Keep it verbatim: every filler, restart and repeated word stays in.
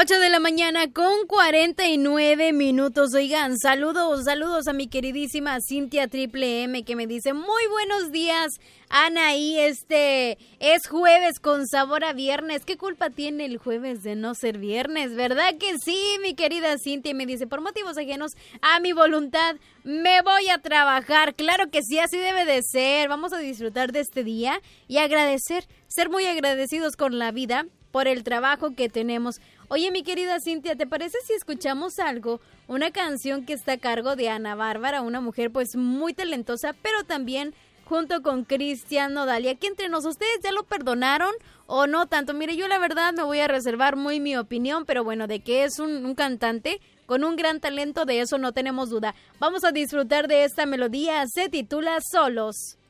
ocho de la mañana con cuarenta y nueve minutos. Oigan, saludos, saludos a mi queridísima Cintia Triple M que me dice, muy buenos días, Anaí, este es jueves con sabor a viernes. ¿Qué culpa tiene el jueves de no ser viernes? ¿Verdad que sí, mi querida Cintia? Y me dice, por motivos ajenos a mi voluntad, me voy a trabajar. Claro que sí, así debe de ser. Vamos a disfrutar de este día y agradecer, ser muy agradecidos con la vida por el trabajo que tenemos. Oye, mi querida Cintia, ¿te parece si escuchamos algo? Una canción que está a cargo de Ana Bárbara, una mujer pues muy talentosa, pero también junto con Cristian Nodal. Y aquí entre nos, ¿ustedes ya lo perdonaron o no tanto? Mire, yo la verdad me voy a reservar muy mi opinión, pero bueno, de que es un, un cantante con un gran talento, de eso no tenemos duda. Vamos a disfrutar de esta melodía, se titula Solos.